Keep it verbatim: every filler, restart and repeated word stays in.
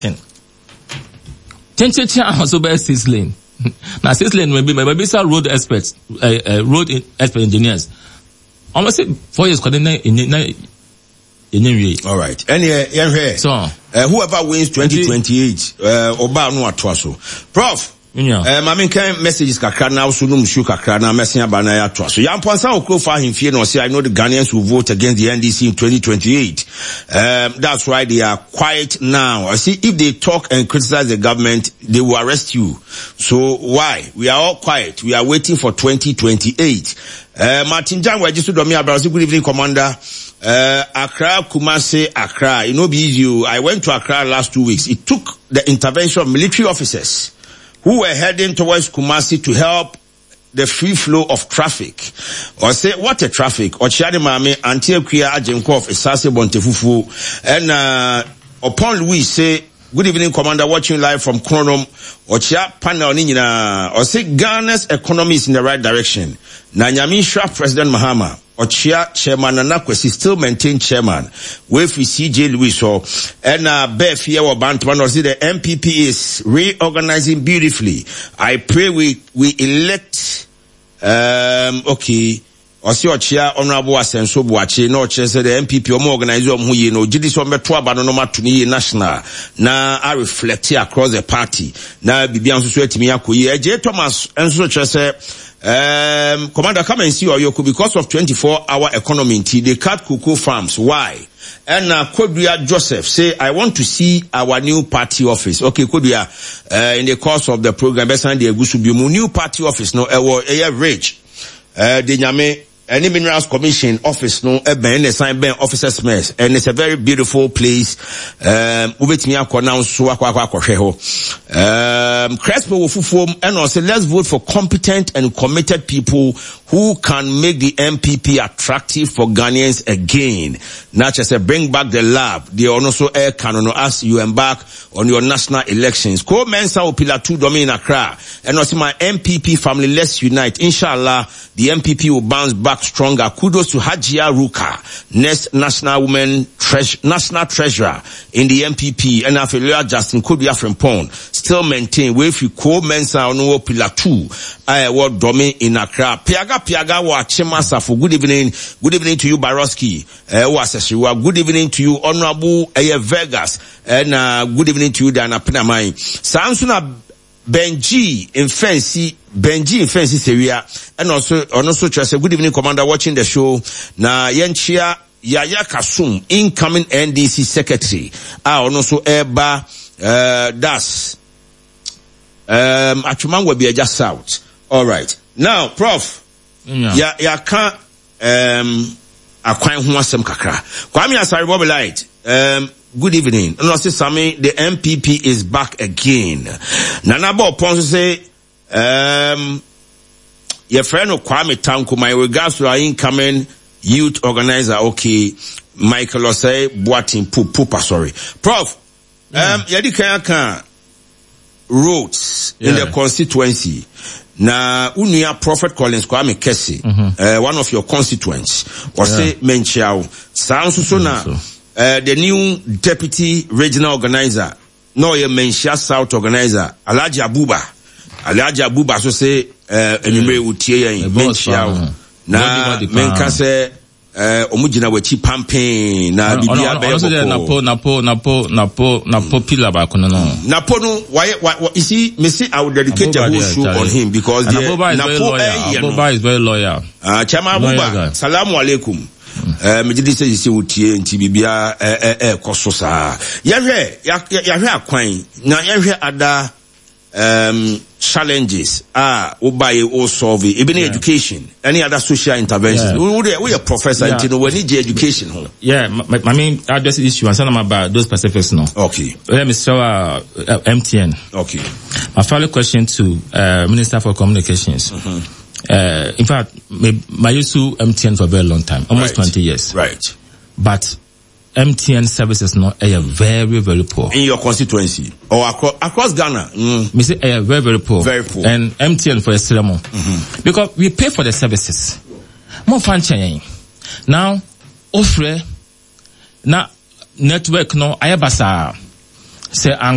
Tenchechi also by six lane. Now six lane maybe maybe some road experts, uh, uh, road expert engineers. Almost say four years coordinate in in in all right. Any uh, so uh, whoever wins twenty twenty-eight, uh, Oba no atwaso. Prof. Yeah. Um, I mean, can messages kakra na also no mushu kakra na messing about na atwa. So Yam Ponsa Okro for him fear no say I know the Ghanaians will vote against the N D C in twenty twenty-eight. Um, that's why they are quiet now. I see if they talk and criticize the government, they will arrest you. So why? We are all quiet. We are waiting for twenty twenty-eight. Uh, Martin Jan Wajisu Domi Abrasi, good evening, Commander. Uh, Accra, Kumasi, Accra. You know, be easy. I went to Accra last two weeks. It took the intervention of military officers who were heading towards Kumasi to help the free flow of traffic. Or say, what a traffic. Ochiade Mame, Antioquia, Ajenkoff, Esase Bontefufu. And, uh, upon Louis say, good evening, Commander, watching live from Kronom. Ochia panel nina. Or say, Ghana's economy is in the right direction. Nanyamisha, President Mahama. Ochia chairman Anakwesi still maintain chairman. With C J Louis so and uh Beth here or Bantman or see the M P P is reorganizing beautifully. I pray we we elect um okay. Osi Ochia Honorable Asenso Buache no chese the M P P omo organize omo ye no gidi so meto abano no matuni national na I reflect across the party. Na bibia nso so atimi akoyi. Eje Thomas enso chese Um, Commander, come and see Oyoko because of twenty-four hour economy. They cut cocoa farms. Why? And uh, Kodria Joseph say, I want to see our new party office. Okay, Kodria, uh, in the course of the program, new party office, no, uh, uh, rich. Uh, the Nyame, any minerals commission office, no, uh, ben, sign ben officers mess. And it's a very beautiful place. Um, um, Crespo Wofufum, and also let's vote for competent and committed people who can make the M P P attractive for Ghanaians again. Not just say bring back the lab. They also air canon as you embark on your national elections. Co Mensa Opila two Domain Accra. And also my M P P family, let's unite. Inshallah, the M P P will bounce back stronger. Kudos to Hajia Ruka, next national woman, tre- national treasurer in the M P P. And Afelia Justin Kodria Frimpong still maintain where if you call Mensa Ono Opila two, I will domain in Accra. Piaga Piaga wa Chemasa for good evening. Good evening to you, Baroski. Uh, good evening to you, Honorable uh, Vegas. And uh, good evening to you, Dana Pinamai. Sansuna Benji in Fancy, Benji in Fancy area. And also, also just a good evening, Commander, watching the show. Na Yenchia Yaya Kasum, incoming N D C secretary. Ah, also Eba, uh, Das. Um, Achuman will be just out. All right. Now, Prof. Yeah, ya, ya can't, um, acquire who some kakra. Kwame Asari Mobilite, um, good evening. And also, Sammy, the M P P is back again. Nanabo Ponce say, um, your friend of Kwame Tanko, my regards to our incoming youth organizer, okay, Michael Osei, Boatin Pupa, sorry. Prof, yeah. um, Yadi Kayaka roads yeah. in the constituency. Na unia Prophet Collins Kwame Kesi, mm-hmm. uh, one of your constituents, or yeah. say Menchiao. Sounds so na uh, the new deputy regional organizer, no ye Menchia South organizer, Alaji Abuba. Alaji Abuba so say uh enumere utie Menchiao. Na menkase uh omujina wechi campaign na bibia be napo napo napo napo napo pila ba kono no napo no why you see me see I would dedicate a whole show on him because the napo Abuba is very loyal. Ah Chama Abuba, salamu alaikum. Eh me did say you see utie nti bibia eh eh eh koso sa yahwe yahwe akwan na yahwe ada um challenges ah obaye o solve even yeah. education any other social interventions yeah. we we a professor yeah. you know we need education yeah my, I mean address issue and some about those specifics no okay let me show uh, uh, M T N okay my follow question to uh, Minister for Communications. Mm-hmm. uh in fact my used to M T N for a very long time, almost right. twenty years, right? But M T N services now are very, very poor. In your constituency or across, across Ghana? Mm. Me say are very, very poor. Very poor. And M T N for a ceremony. Mm-hmm. Because we pay for the services. More fun now, offer, now, network no, ayabasa, say,